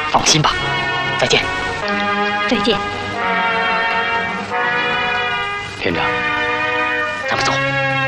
放心吧，再见。 再见。 田长，咱们走。